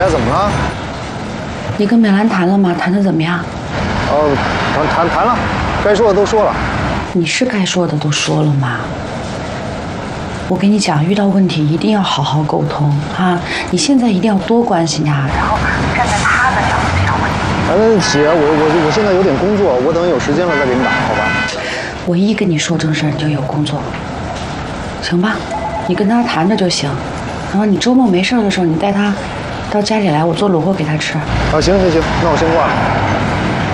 哎，怎么了？ 你跟美兰谈了吗？谈的怎么样？ 哦，谈了，该说的都说了。 你是该说的都说了吗？我跟你讲，遇到问题一定要好好沟通啊！你现在一定要多关心他，然后站在他的角度想问题。 姐，我现在有点工作，我等有时间了再给你打，好吧？ 我一跟你说正事儿，你就有工作，行吧？你跟他谈着就行。然后你周末没事的时候，你带他到家里来，我做卤货给他吃。 啊，行，那我先挂了。